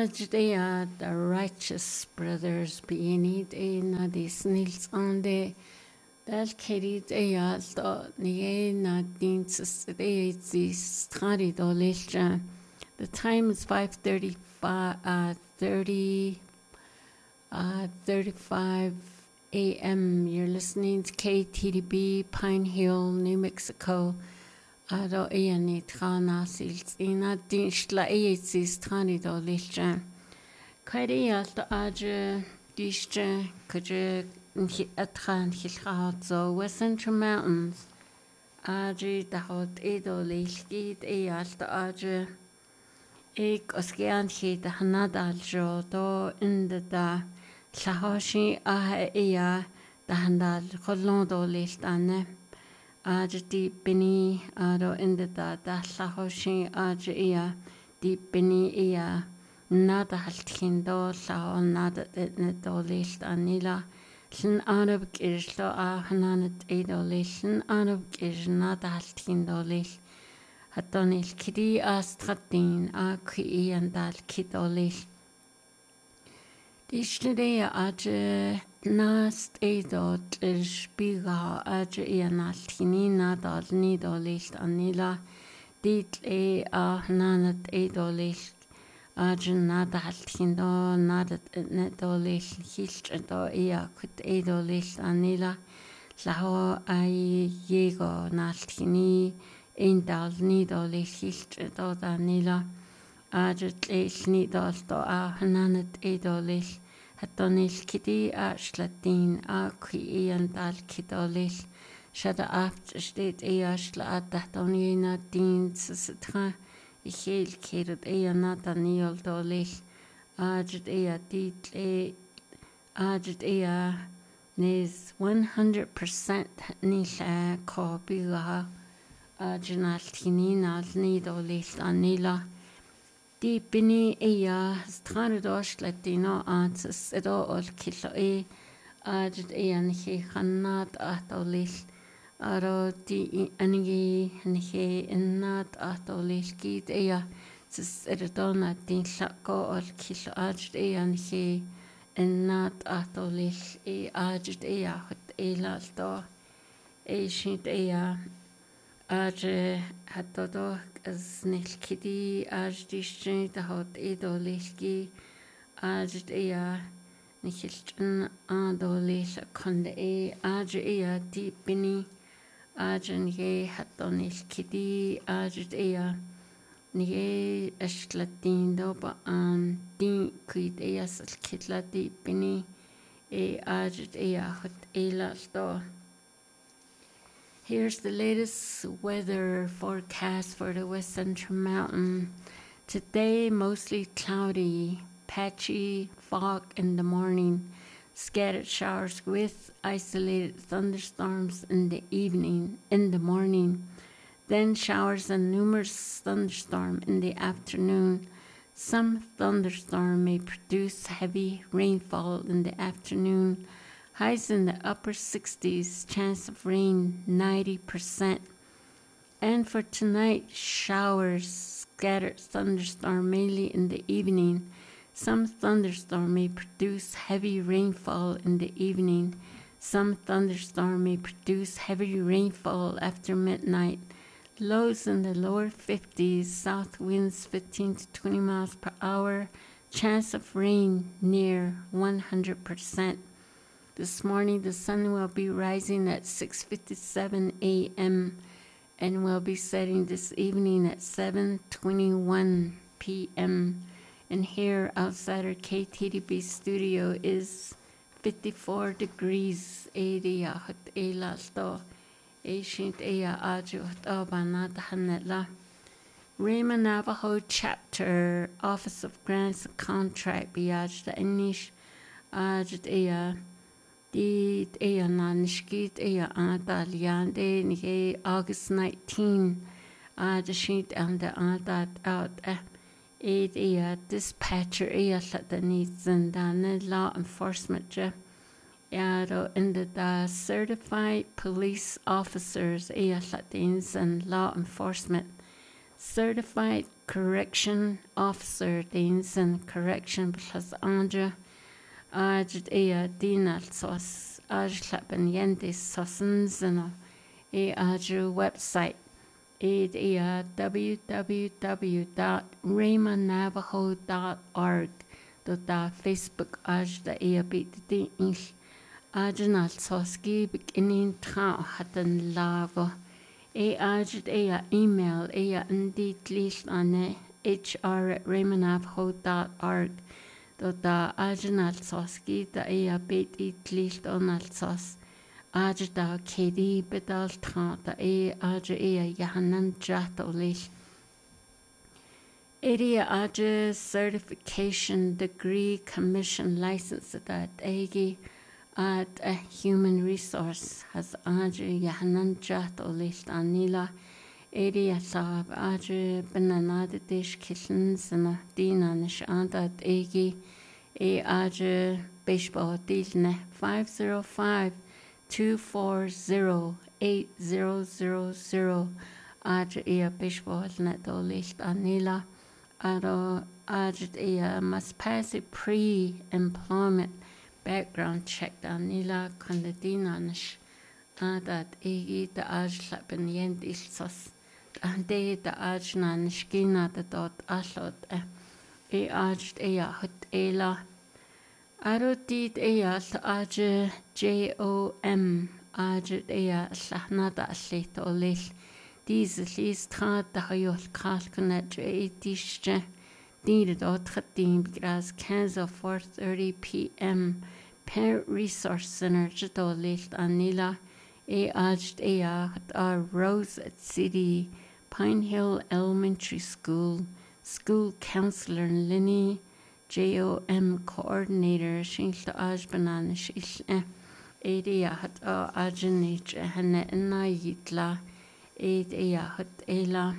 Ajdeya, the righteous brothers being na dis nils on the Dal kerid eyal do nie na dienst this tari do lilja. The time is 5:35 35 a.m. You're listening to KTDB Pine Hill, New Mexico. Ado iani trana sils ina dinstla eetsis tani do lilja. Kairi alta aje disje kaje atran hilraat zo West Central Mountains. Aje dahot edo lilgid alta aje ik osgean hit hanadal jo do inda da lahoshi aha da handal kolon do liltane. Aje di bini ado inda da lahoshi aje di bini nada halthindo lao nada etnedo lilt anila llyn arab gyrlo a hananet eido llyn arab gyr nada halthindo lill hadonil kiri astradin a kui andal kido lill Dishlede aje nast eido spiga aje nalthini nada nido lilt anila dit a hananet eido lill Arjun nada halthindo nada netolil hilchdo kut edolil anila laho ai yego nalthini indal nidolil hilchdo anila arjut nidol do a hananet edolil hatonil kidi ashlatin a qui andal kidolil shada aft steht ashla adatonina din sitra Ich keret nata niol dolil ajet title ajet nis 100% nila kopiga ajenal tininal ni dolil anila di bini stranadosh latino antes edo ol kilo ajet nihi hanat atolil Aro di anigi nhe innat atolilgid tis eridona din llako ol kilo ajt nhe innat atolil ajt hut laldo shint aj hatodo as nilkidi aj dishin hot edolilgi ajt nihilchin adolil konde aj di bini Ajen hatonil kidi ajet Nye ashlatin doba an din kuid sal kitlati bini ajet hut laldo Here's the latest weather forecast for the West Central Mountain. Today, mostly cloudy, patchy fog in the morning, scattered showers with isolated thunderstorms in the morning, then showers and numerous thunderstorms in the afternoon. Some thunderstorm may produce heavy rainfall in the afternoon. Highs in the upper 60s, chance of rain 90%. And for tonight, showers, scattered thunderstorm mainly in the evening. Some thunderstorm may produce heavy rainfall in the evening. Some thunderstorm may produce heavy rainfall after midnight. Lows in the lower 50s, south winds 15 to 20 miles per hour. Chance of rain near 100%. This morning, the sun will be rising at 6:57 a.m. and will be setting this evening at 7:21 p.m. And here outside our KTDB studio is 54 degrees 80 hot elalto. Ancient aya aju banat hanetla. Raymond Navajo Chapter, Office of Grants and Contract biaj the Inish ajut Did nanishkit adalian de nige August 19 the sheet and the adat out dispatcher the needs and law enforcement in the certified police officers and law enforcement certified correction officer Danes and correction plus Andra Ajit Ea Dinal Sos Ajlapan Yendis Sosens and Ajru website www.raymonavajo.org Facebook Ajda Ea Bit Ajnal Soski beginning Trau Hatan Lago Ajit Ea email Ea Indeed list on hr@raymonavajo.org Ajnal Soski da Ea Bit list on Sos Ajda KD Bedal Trau da Ajda Ea Yahanan Jatolish Area Ajda certification degree commission license that Agi at a human resource has Ajri Yahanan Jat Olist Anila Area Sab Ajri Bananada Dish Kissens and Dina Nishanda at Egi Ajri Baseball Dilne 505-240-8000 Ajri Baseball Net Olist Anila Aro Ajri must pass a pre-employment background check Danila Kondadinanish that Egi the Ajlapen Yendilsos and they the Ajnanishkina the dot Ashlot Ajt Hut Ela Arodit Eyal Aj JOM Ajt Eya Slahnada Aslet Olil These least had the Hayol Kalkunet Etische Needed out team because Kansas 4:30 p.m. Parent Resource Center Jito List Anila Ajt Rose at City Pine Hill Elementary School School Counselor Linny JOM Coordinator Shinta Ajbanan Shishne Area Hat Ajanich Hane Nayitla Area Hut Ela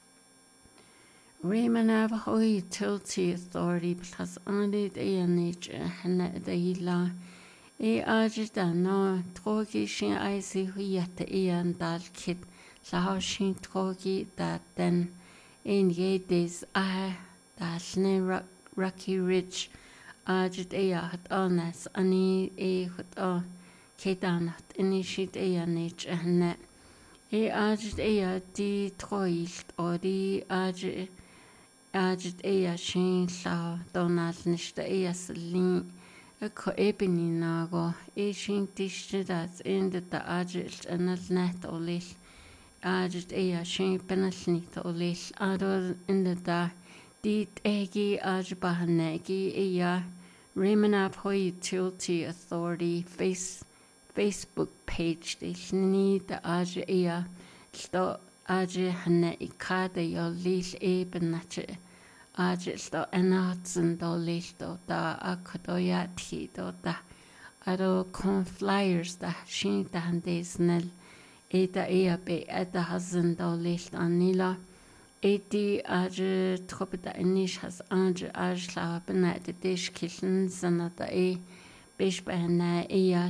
Raymond Navajo Utility Authority plus only the ANH and the Ila Ajita no Trogi Shin Icy Huyata Ian Dal Kit Lao Shin Trogi that then in ye days Dasne Rocky Ridge Ajit Ayat Onas Ani Hut Kedan Initiate ANH and net Ajit Ayat di Troist or the Ajit Ajit Ea Shin Lao Donald Nishta Ea Selin a coebini nago Shin Tishtas in the Ajit and net olish Ajit Ea Shin Penasnit olish Adol in the da Dit Egi Ajbahanegi Ea Raymond Navajo Utility Authority Facebook page Dishney the Ajit Ea Sto Ajit Hane Ikada Yolis Ebenache Ajit do Enatsen do Listo da Akadoyati do da Ado con flyers da Shin dan Desnel Eda Ea be Eda Hazen do List Anila Edi Ajit Tropida Inish has Ajit Ajla Benet Dish Kitchen Zanata Bishbana Ea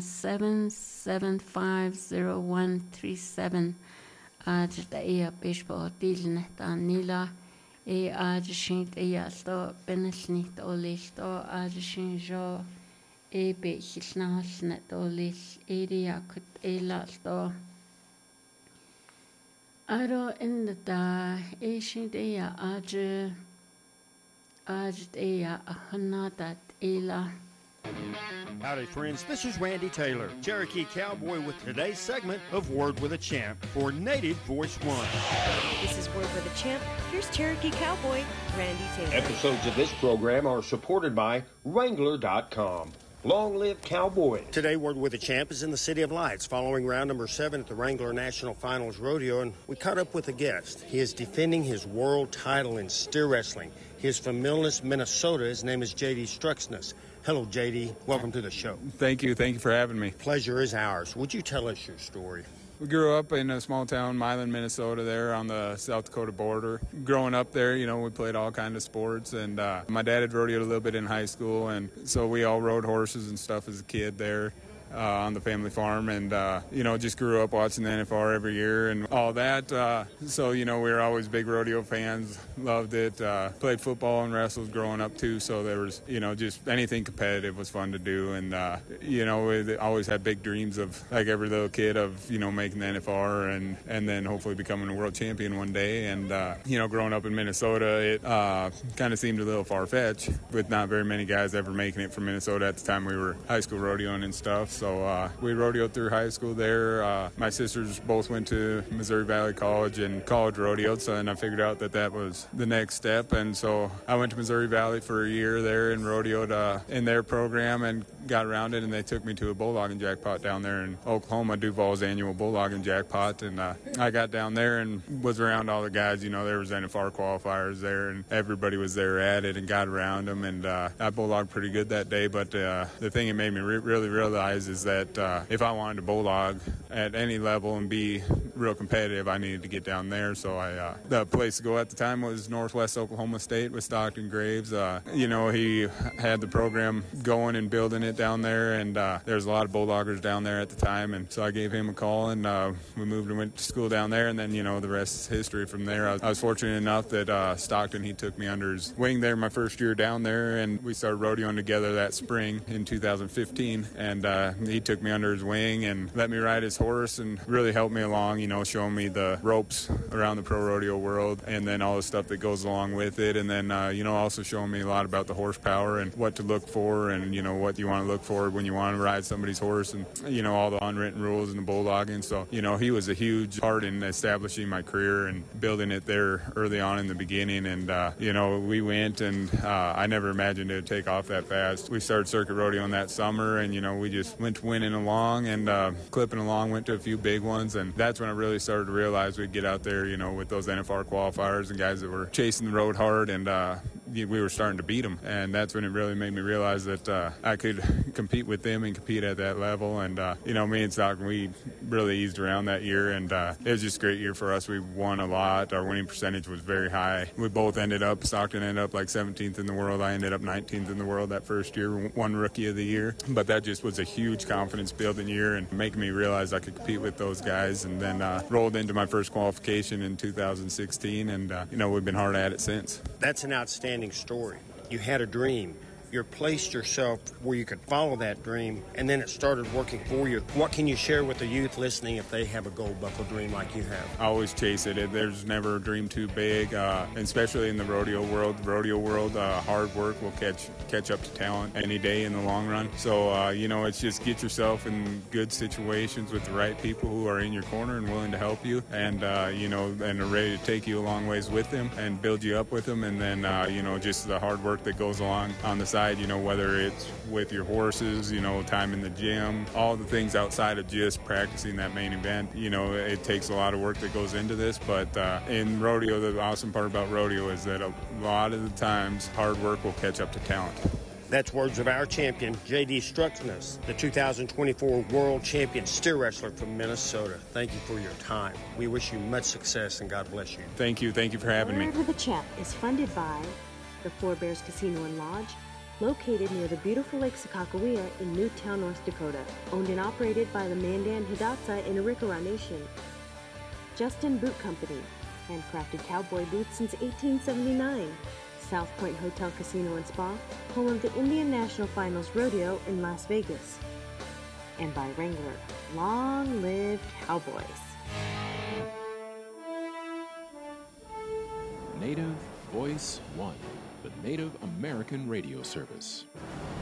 7750137 Ajit Ea Bishbo Dilnet Anila Ajit Ea Sto Benesnit Olisto Ajit Jo Ebe Hisnasnet Olish Area Kut Ela Sto Aro in the da Ajit Ea Ajit Ea Ahanadat Ela Howdy, friends. This is Randy Taylor, Cherokee Cowboy, with today's segment of Word with a Champ for Native Voice One. This is Word with a Champ. Here's Cherokee Cowboy, Randy Taylor. Episodes of this program are supported by Wrangler.com. Long live Cowboy. Today, Word with a Champ is in the City of Lights, following round number 7 at the Wrangler National Finals Rodeo, and we caught up with a guest. He is defending his world title in steer wrestling. He is from Millis, Minnesota. His name is J.D. Struxness. Hello, J.D. Welcome to the show. Thank you. Thank you for having me. Pleasure is ours. Would you tell us your story? We grew up in a small town, Milan, Minnesota, there on the South Dakota border. Growing up there, we played all kinds of sports, and my dad had rodeoed a little bit in high school, and so we all rode horses and stuff as a kid there. on the family farm, and just grew up watching the NFR every year and all that. So we were always big rodeo fans, loved it. Played football and wrestled growing up too, so there was just anything competitive was fun to do, and we always had big dreams of, like every little kid, of making the NFR and then hopefully becoming a world champion one day. And growing up in Minnesota, it kind of seemed a little far-fetched with not very many guys ever making it from Minnesota. At the time we were high school rodeoing and stuff, so we rodeoed through high school there. My sisters both went to Missouri Valley College and college rodeoed, so then I figured out that was the next step, and so I went to Missouri Valley for a year there and rodeoed in their program and got around it, and they took me to a bulldogging jackpot down there in Oklahoma, Duval's annual bulldogging jackpot, and I got down there and was around all the guys. There was NFR qualifiers there, and everybody was there at it, and got around them, and I bulldogged pretty good that day. But the thing it made me really realize is that if I wanted to bulldog at any level and be real competitive, I needed to get down there. So the place to go at the time was Northwest Oklahoma State with Stockton Graves. He had the program going and building it down there, and there's a lot of bulldoggers down there at the time, and so I gave him a call, and we moved and went to school down there, and then the rest is history from there. I was fortunate enough that Stockton, he took me under his wing there my first year down there, and we started rodeoing together that spring in 2015, and he took me under his wing and let me ride his horse and really helped me along, showing me the ropes around the pro rodeo world and then all the stuff that goes along with it, and then also showing me a lot about the horsepower and what to look for, and what you want to look for when you want to ride somebody's horse, and all the unwritten rules in the bulldogging. So he was a huge part in establishing my career and building it there early on in the beginning, and we went, and I never imagined it would take off that fast. We started circuit rodeoing that summer, and we just went winning along and clipping along, went to a few big ones, and that's when I really started to realize we'd get out there with those NFR qualifiers and guys that were chasing the road hard, and we were starting to beat them, and that's when it really made me realize that I could compete with them and compete at that level. And me and Stockton, we really eased around that year, and it was just a great year for us. We won a lot. Our winning percentage was very high. We both Stockton ended up like 17th in the world. I ended up 19th in the world that first year, won Rookie of the Year. But that just was a huge confidence building year and making me realize I could compete with those guys, and then rolled into my first qualification in 2016, and we've been hard at it since. That's an outstanding story. You had a dream. You placed yourself where you could follow that dream, and then it started working for you. What can you share with the youth listening if they have a gold buckle dream like you have? I always chase it. There's never a dream too big, especially in the rodeo world. The rodeo world, hard work will catch up to talent any day in the long run. So, it's just get yourself in good situations with the right people who are in your corner and willing to help you, and, and are ready to take you a long ways with them and build you up with them. And then, just the hard work that goes along on the side, whether it's with your horses, time in the gym, all the things outside of just practicing that main event. It takes a lot of work that goes into this, but in rodeo, the awesome part about rodeo is that a lot of the times hard work will catch up to talent. That's words of our champion, J.D. Struckness, the 2024 World Champion Steer Wrestler from Minnesota. Thank you for your time. We wish you much success, and God bless you. Thank you. Thank you for having me. Forever the Champ is funded by the Four Bears Casino and Lodge, located near the beautiful Lake Sakakawea in Newtown, North Dakota. Owned and operated by the Mandan Hidatsa in Arikara Nation. Justin Boot Company, handcrafted cowboy boots since 1879. South Point Hotel Casino and Spa, home of the Indian National Finals Rodeo in Las Vegas. And by Wrangler. Long live Cowboys. Native Voice One, the Native American radio service.